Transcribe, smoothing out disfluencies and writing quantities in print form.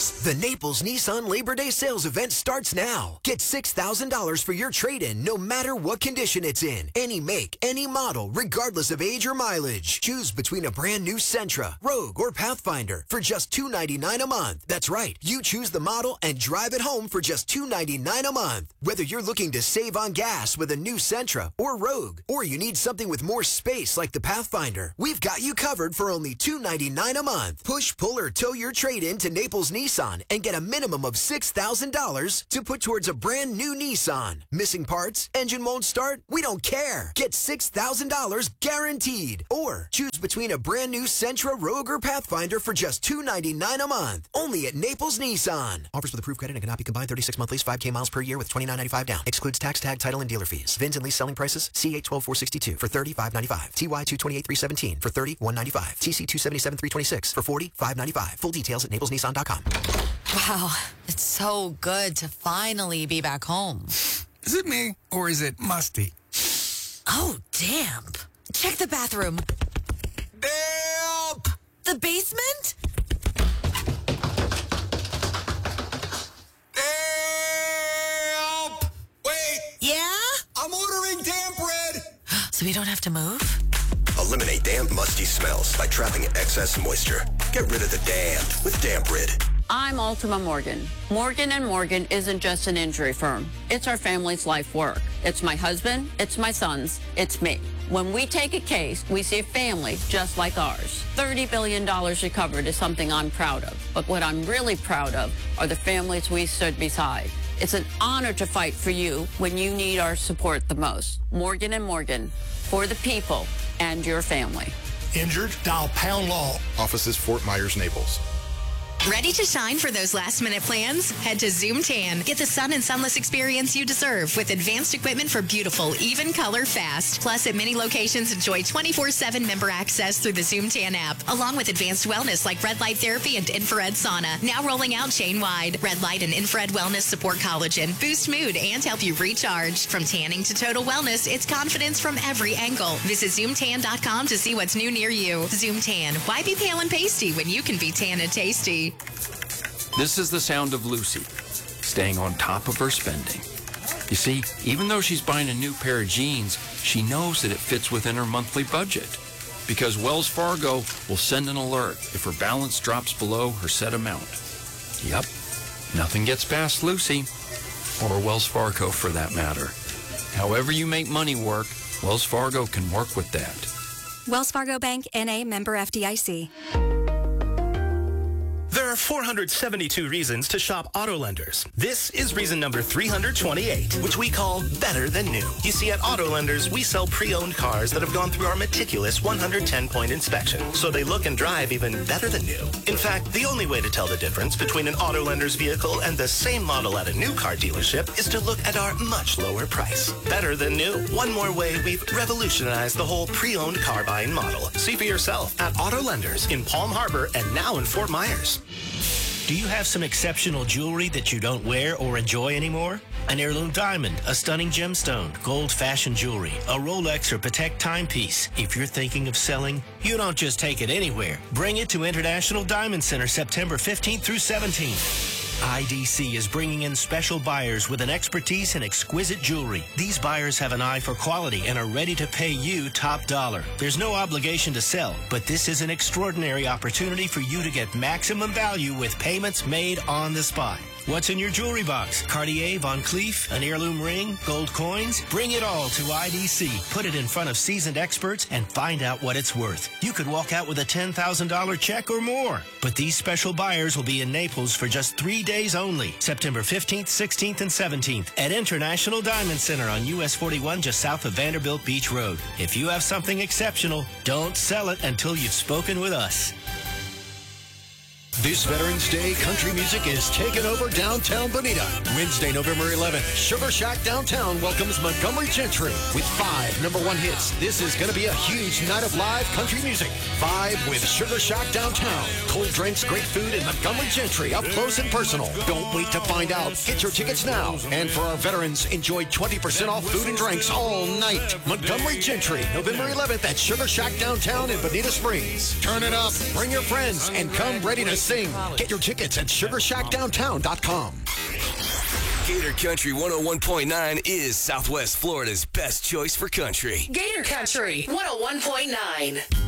sales. The Naples Nissan Labor Day sales event starts now. Get $6,000 for your trade-in no matter what condition it's in. Any make, any model, regardless of age or mileage. Choose between a brand new Sentra, Rogue, or Pathfinder for just $299 a month. That's right. You choose the model and drive it home for just $299 a month. Whether you're looking to save on gas with a new Sentra or Rogue, or you need something with more space like the Pathfinder, we've got you covered for only $299 a month. Push, pull, or tow your trade-in to Naples Nissan and get a minimum of $6,000 to put towards a brand new Nissan. Missing parts? Engine won't start? We don't care. Get $6,000 guaranteed. Or choose between a brand new Sentra, Rogue, or Pathfinder for just $299 a month. Only at Naples Nissan. Offers with approved credit and cannot be combined 36-month lease, 5K miles per year with $29.95 down. Excludes tax, tag, title, and dealer fees. VINs and lease selling prices. C8 12462 for $35.95. TY 228 for $31.95. TC 277 326 for $45.95. Full details at NaplesNissan.com. Wow, it's so good to finally be back home. Is it me, or is it musty? Oh, damp. Check the bathroom. Damp! The basement? Damp! Wait! Yeah? I'm ordering damp red! So we don't have to move? Eliminate damp, musty smells by trapping excess moisture. Get rid of the damp with Damp Rid. I'm Ultima Morgan. Morgan & Morgan isn't just an injury firm. It's our family's life work. It's my husband, it's my sons, it's me. When we take a case, we see a family just like ours. $30 billion recovered is something I'm proud of. But what I'm really proud of are the families we stood beside. It's an honor to fight for you when you need our support the most. Morgan & Morgan, for the people and your family. Injured? Dial Pound Law. Offices Fort Myers, Naples. Ready to shine for those last-minute plans? Head to Zoom Tan. Get the sun and sunless experience you deserve with advanced equipment for beautiful, even color fast. Plus, at many locations, enjoy 24/7 member access through the Zoom Tan app, along with advanced wellness like red light therapy and infrared sauna. Now rolling out chain-wide. Red light and infrared wellness support collagen, boost mood, and help you recharge. From tanning to total wellness, it's confidence from every angle. Visit ZoomTan.com to see what's new near you. Zoom Tan. Why be pale and pasty when you can be tan and tasty? This is the sound of Lucy, staying on top of her spending. You see, even though she's buying a new pair of jeans, she knows that it fits within her monthly budget. Because Wells Fargo will send an alert if her balance drops below her set amount. Yep, nothing gets past Lucy, or Wells Fargo for that matter. However you make money work, Wells Fargo can work with that. Wells Fargo Bank, N.A., member FDIC. There are 472 reasons to shop Auto Lenders. This is reason number 328, which we call better than new. You see, at Auto Lenders, we sell pre-owned cars that have gone through our meticulous 110-point inspection, so they look and drive even better than new. In fact, the only way to tell the difference between an Auto Lenders vehicle and the same model at a new car dealership is to look at our much lower price. Better than new. One more way we've revolutionized the whole pre-owned car buying model. See for yourself at Auto Lenders in Palm Harbor and now in Fort Myers. Do you have some exceptional jewelry that you don't wear or enjoy anymore? An heirloom diamond, a stunning gemstone, gold fashion jewelry, a Rolex or Patek timepiece. If you're thinking of selling, you don't just take it anywhere. Bring it to International Diamond Center September 15th through 17th. IDC is bringing in special buyers with an expertise in exquisite jewelry. These buyers have an eye for quality and are ready to pay you top dollar. There's no obligation to sell, but this is an extraordinary opportunity for you to get maximum value with payments made on the spot. What's in your jewelry box? Cartier, Van Cleef, an heirloom ring, gold coins? Bring it all to IDC. Put it in front of seasoned experts and find out what it's worth. You could walk out with a $10,000 check or more. But these special buyers will be in Naples for just 3 days only. September 15th, 16th, and 17th at International Diamond Center on US 41 just south of Vanderbilt Beach Road. If you have something exceptional, don't sell it until you've spoken with us. This Veterans Day, country music is taking over downtown Bonita. Wednesday, November 11th, Sugar Shack Downtown welcomes Montgomery Gentry with 5 #1 hits. This is going to be a huge night of live country music. Vibe with Sugar Shack Downtown. Cold drinks, great food, and Montgomery Gentry up close and personal. Don't wait to find out. Get your tickets now. And for our veterans, enjoy 20% off food and drinks all night. Montgomery Gentry, November 11th at Sugar Shack Downtown in Bonita Springs. Turn it up, bring your friends, and come ready to sing. Get your tickets at SugarShackDowntown.com. Gator Country 101.9 is Southwest Florida's best choice for country. Gator Country 101.9.